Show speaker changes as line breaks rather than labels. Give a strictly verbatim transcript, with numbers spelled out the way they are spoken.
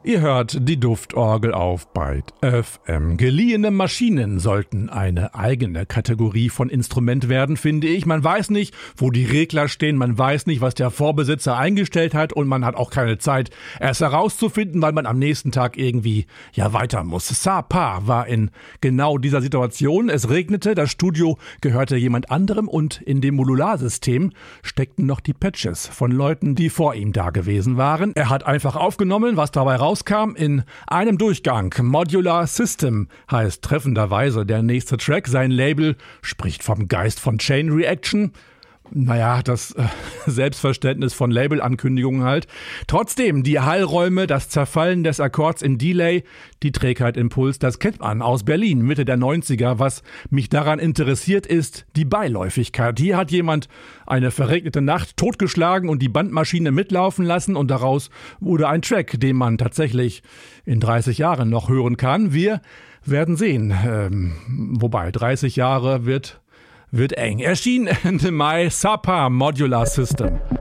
Ihr hört die Duftorgel auf Byte F M. Geliehene Maschinen sollten eine eigene Kategorie von Instrument werden, finde ich. Man weiß nicht, wo die Regler stehen, man weiß nicht, was der Vorbesitzer eingestellt hat und man hat auch keine Zeit, es herauszufinden, weil man am nächsten Tag irgendwie ja weiter muss. Sapa war in genau dieser Situation. Es regnete, das Studio gehörte jemand anderem und in dem Modularsystem steckten noch die Patches von Leuten, die vor ihm da gewesen waren. Er hat einfach aufgenommen, was dabei rauskam, in einem Durchgang. Modular System heißt treffenderweise der nächste Track. Sein Label spricht vom Geist von Chain Reaction. Naja, das äh, Selbstverständnis von Labelankündigungen halt. Trotzdem, die Hallräume, das Zerfallen des Akkords im Delay, die Trägheit im Puls, das kennt man aus Berlin, Mitte der neunziger. Was mich daran interessiert, ist die Beiläufigkeit. Hier hat jemand eine verregnete Nacht totgeschlagen und die Bandmaschine mitlaufen lassen und daraus wurde ein Track, den man tatsächlich in dreißig Jahren noch hören kann. Wir werden sehen. Ähm, wobei, dreißig Jahre wird... wird eng. Erschien Ende Mai Sapa Modular System.